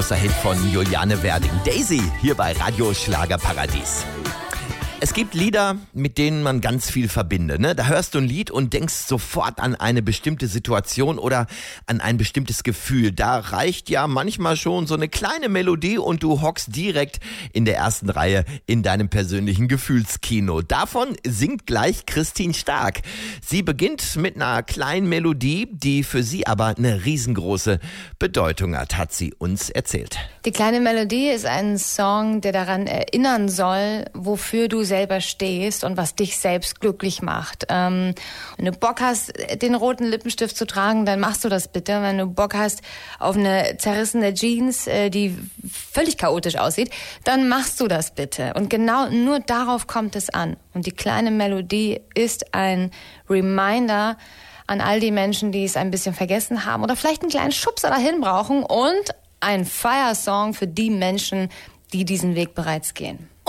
Hit von Juliane Werding. Daisy hier bei Radio Schlagerparadies. Es gibt Lieder, mit denen man ganz viel verbindet. Ne? Da hörst du ein Lied und denkst sofort an eine bestimmte Situation oder an ein bestimmtes Gefühl. Da reicht ja manchmal schon so eine kleine Melodie und du hockst direkt in der ersten Reihe in deinem persönlichen Gefühlskino. Davon singt gleich Christine Stark. Sie beginnt mit einer kleinen Melodie, die für sie aber eine riesengroße Bedeutung hat sie uns erzählt. Die kleine Melodie ist ein Song, der daran erinnern soll, wofür du selber stehst und was dich selbst glücklich macht. Wenn du Bock hast, den roten Lippenstift zu tragen, dann machst du das bitte. Wenn du Bock hast auf eine zerrissene Jeans, die völlig chaotisch aussieht, dann machst du das bitte. Und genau nur darauf kommt es an. Und die kleine Melodie ist ein Reminder an all die Menschen, die es ein bisschen vergessen haben oder vielleicht einen kleinen Schubser dahin brauchen und ein Fire-Song für die Menschen, die diesen Weg bereits gehen.